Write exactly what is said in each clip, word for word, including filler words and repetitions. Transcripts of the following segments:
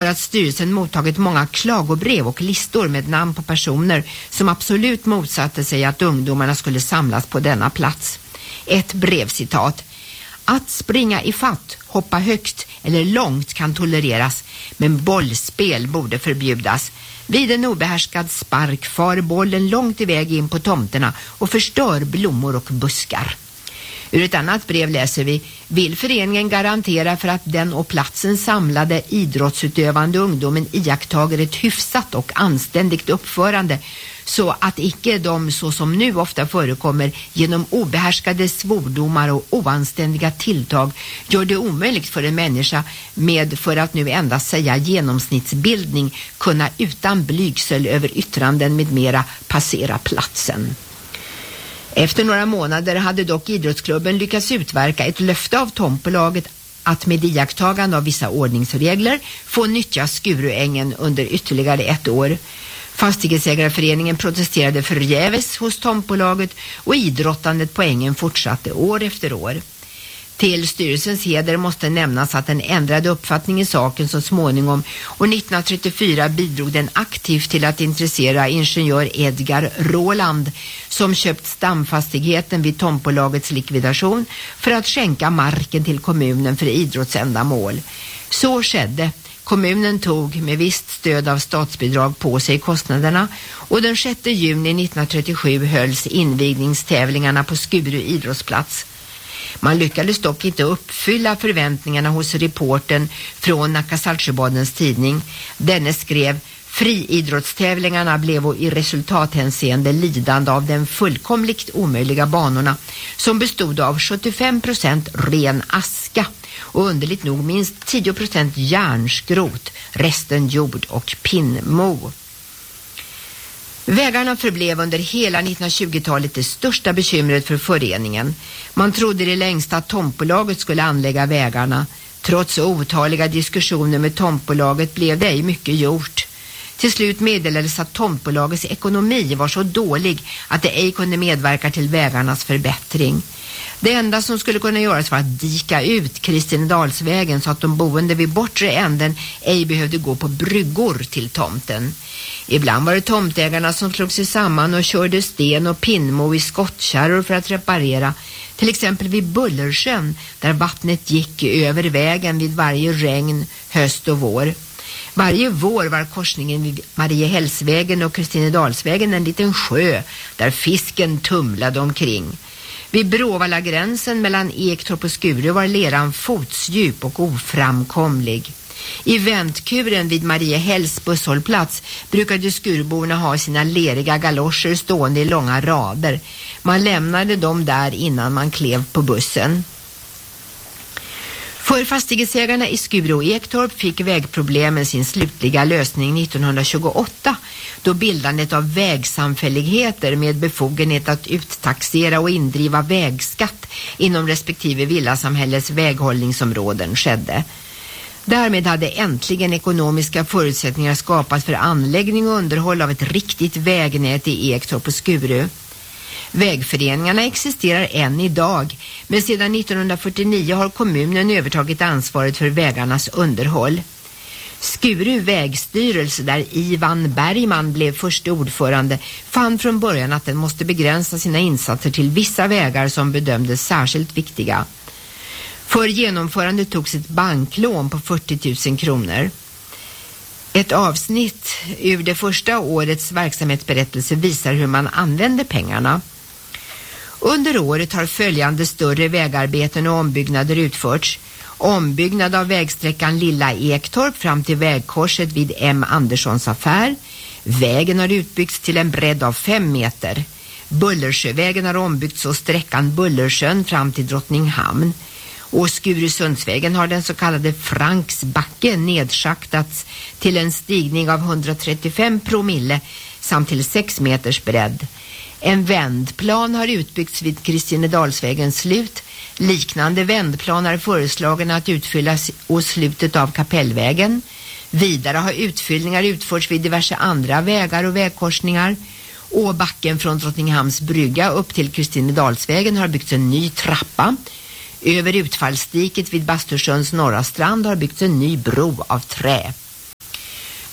att styrelsen mottagit många klagobrev och listor med namn på personer som absolut motsatte sig att ungdomarna skulle samlas på denna plats. Ett brevcitat: att springa i fatt, hoppa högt eller långt kan tolereras, men bollspel borde förbjudas. Vid en obehärskad spark far bollen långt iväg in på tomterna och förstör blommor och buskar. Ur ett annat brev läser vi: vill föreningen garantera för att den och platsen samlade idrottsutövande ungdomen iakttager ett hyfsat och anständigt uppförande, så att icke de, så som nu ofta förekommer, genom obehärskade svordomar och oanständiga tilltag gör det omöjligt för en människa med, för att nu endast säga genomsnittsbildning, kunna utan blygsel över yttranden med mera passera platsen. Efter några månader hade dock idrottsklubben lyckats utverka ett löfte av Tompolaget att med iakttagande av vissa ordningsregler få nyttja Skuruängen under ytterligare ett år. Fastighetsägarföreningen protesterade förgäves hos Tompolaget och idrottandet på ängen fortsatte år efter år. Till styrelsens heder måste nämnas att den ändrade uppfattning i saken så småningom, och nittonhundratrettiofyra bidrog den aktivt till att intressera ingenjör Edgar Roland, som köpt stamfastigheten vid Tompolagets likvidation för att skänka marken till kommunen för idrottsändamål. Så skedde. Kommunen tog med visst stöd av statsbidrag på sig kostnaderna, och den sjätte juni nittonhundratrettiosju hölls invigningstävlingarna på Skuru idrottsplats. Man lyckades dock inte uppfylla förväntningarna hos reporten från Nacka Saltsjöbadens tidning. Denne skrev: friidrottstävlingarna blev i resultathänseende lidande av den fullkomligt omöjliga banorna, som bestod av sjuttiofem procent ren aska och underligt nog minst tio procent järnskrot, resten jord och pinnmo. Vägarna förblev under hela nittonhundratjugotalet det största bekymret för föreningen. Man trodde i det längsta att Tompolaget skulle anlägga vägarna. Trots otaliga diskussioner med Tompolaget blev det ej mycket gjort. Till slut meddelades att Tompolagets ekonomi var så dålig att det ej kunde medverka till vägarnas förbättring. Det enda som skulle kunna göras var att dika ut Kristinedalsvägen så att de boende vid bortre änden ej behövde gå på bryggor till tomten. Ibland var det tomtägarna som slog sig samman och körde sten och pinnmo i skottkärror för att reparera, till exempel vid Bullersjön där vattnet gick över vägen vid varje regn, höst och vår. Varje vår var korsningen vid Mariehällsvägen och Kristinedalsvägen en liten sjö där fisken tumlade omkring. Vid Bråvalla-gränsen mellan Ektorp och Skuru var leran fotsdjup och oframkomlig. I väntkuren vid Mariehälls busshållplats brukade skurborna ha sina leriga galoscher stående i långa rader. Man lämnade dem där innan man klev på bussen. För fastighetsägarna i Skuru och Ektorp fick vägproblemen sin slutliga lösning nittonhundratjugoåtta, då bildandet av vägsamfälligheter med befogenhet att uttaxera och indriva vägskatt inom respektive villasamhällets väghållningsområden skedde. Därmed hade äntligen ekonomiska förutsättningar skapats för anläggning och underhåll av ett riktigt vägnät i Ektorp och Skuru. Vägföreningarna existerar än idag, men sedan nittonhundrafyrtionio har kommunen övertagit ansvaret för vägarnas underhåll. Skuru vägstyrelse, där Ivan Bergman blev första ordförande, fann från början att den måste begränsa sina insatser till vissa vägar som bedömdes särskilt viktiga. För genomförande togs ett banklån på fyrtio tusen kronor. Ett avsnitt ur det första årets verksamhetsberättelse visar hur man använde pengarna. Under året har följande större vägarbeten och ombyggnader utförts. Ombyggnad av vägsträckan Lilla Ektorp fram till vägkorset vid M. Anderssons affär. Vägen har utbyggts till en bredd av fem meter. Bullersjövägen har ombyggts och sträckan Bullersjön fram till Drottninghamn. Och Skurusundsvägen har den så kallade Franksbacken nedschaktats till en stigning av hundratrettiofem promille samt till sex meters bredd. En vändplan har utbyggts vid Kristinedalsvägens slut. Liknande vändplan är föreslagen att utfyllas åt slutet av Kapellvägen. Vidare har utfyllningar utförts vid diverse andra vägar och vägkorsningar. Och backen från Drottninghamns brygga upp till Kristinedalsvägen har byggts en ny trappa. Över utfallsdiket vid Bastursjöns norra strand har byggts en ny bro av trä.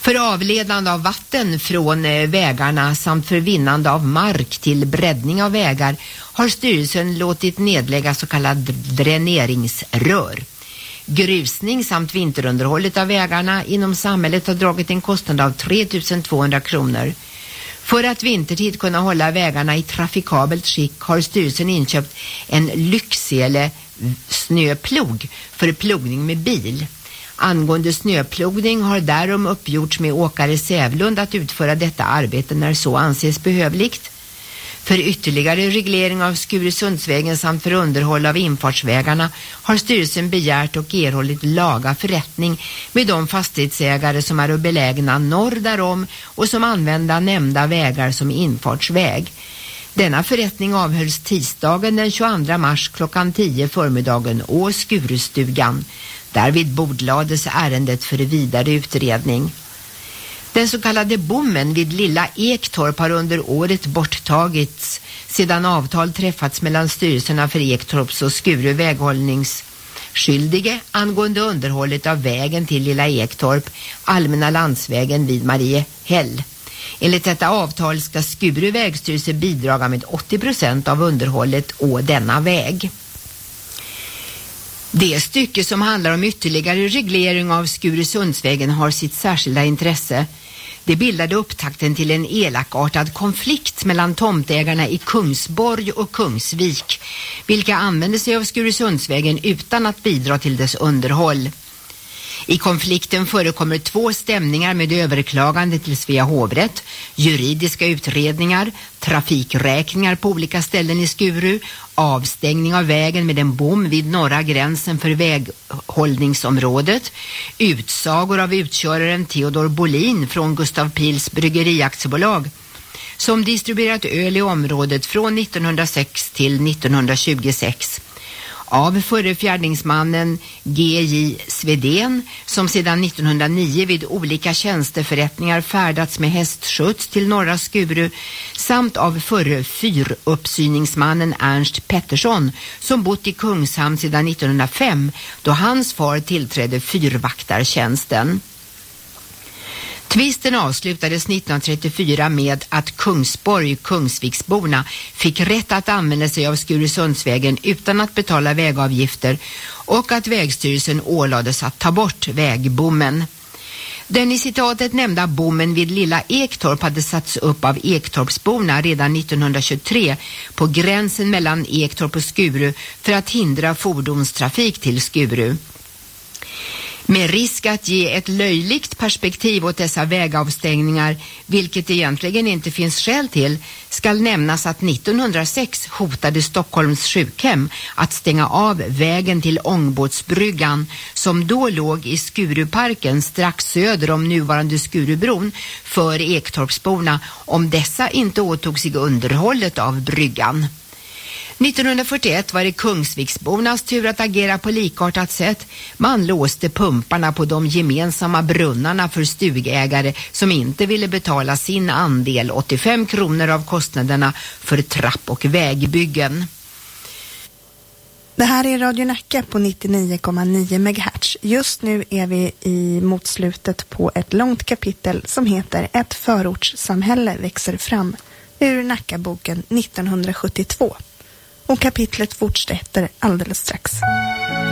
För avledande av vatten från vägarna samt för vinnande av mark till breddning av vägar har styrelsen låtit nedlägga så kallad dräneringsrör. Grusning samt vinterunderhållet av vägarna inom samhället har dragit en kostnad av tre tusen tvåhundra kronor. För att vintertid kunna hålla vägarna i trafikabelt skick har styrelsen inköpt en Lycksele snöplog för plogning med bil. Angående snöplogning har därom uppgjorts med åkare Sävlund att utföra detta arbete när så anses behövligt. För ytterligare reglering av Skurusundsvägen samt för underhåll av infartsvägarna har styrelsen begärt och erhållit laga förrättning med de fastighetsägare som är belägna norr därom och som använder nämnda vägar som infartsväg. Denna förrättning avhölls tisdagen den tjugoandra mars klockan tio förmiddagen å Skurustugan. Därvid bordlades ärendet för vidare utredning. Den så kallade bommen vid Lilla Ektorp har under året borttagits sedan avtal träffats mellan styrelserna för Ektorps och Skuru väghållningsskyldige angående underhållet av vägen till Lilla Ektorp, allmänna landsvägen vid Mariehäll. Enligt detta avtal ska Skuru vägstyrelse bidraga med åttio procent av underhållet å denna väg. Det stycke som handlar om ytterligare reglering av Skurusundsvägen har sitt särskilda intresse. Det bildade upptakten till en elakartad konflikt mellan tomtägarna i Kungsborg och Kungsvik, vilka använde sig av Skurusundsvägen utan att bidra till dess underhåll. I konflikten förekommer två stämningar med överklagande till Svea hovrätt, juridiska utredningar, trafikräkningar på olika ställen i Skuru, avstängning av vägen med en bom vid norra gränsen för väghållningsområdet, utsagor av utköraren Theodor Bolin från Gustav Pils Bryggeriaktiebolag som distribuerat öl i området från nittonhundrasex till nittonhundratjugosex. Av förre fjärdingsmannen G J Svedén som sedan nittonhundranio vid olika tjänsteförrättningar färdats med hästskjuts till norra Skuru samt av förre fyruppsyningsmannen Ernst Pettersson som bott i Kungshamn sedan nittonhundrafem då hans far tillträdde fyrvaktartjänsten. Tvisten avslutades nittonhundratrettiofyra med att Kungsborg, Kungsviksborna fick rätt att använda sig av Skurusundsvägen utan att betala vägavgifter och att vägstyrelsen ålades att ta bort vägbommen. Den i citatet nämnda bommen vid Lilla Ektorp hade satts upp av Ektorpsborna redan nittonhundratjugotre på gränsen mellan Ektorp och Skuru för att hindra fordonstrafik till Skuru. Med risk att ge ett löjligt perspektiv åt dessa vägavstängningar, vilket egentligen inte finns skäl till, skall nämnas att nittonhundrasex hotade Stockholms sjukhem att stänga av vägen till Ångbåtsbryggan som då låg i Skuruparken strax söder om nuvarande Skurubron för Ektorpsborna om dessa inte åtog sig underhållet av bryggan. nittonhundrafyrtioett var det Kungsviksbornas tur att agera på likartat sätt. Man låste pumparna på de gemensamma brunnarna för stugägare som inte ville betala sin andel, åttiofem kronor av kostnaderna för trapp- och vägbyggen. Det här är Radio Nacka på nittionio komma nio megahertz. Just nu är vi i mot slutet på ett långt kapitel som heter Ett förortssamhälle växer fram ur Nackaboken nittonhundrasjuttiotvå. Och kapitlet fortsätter alldeles strax.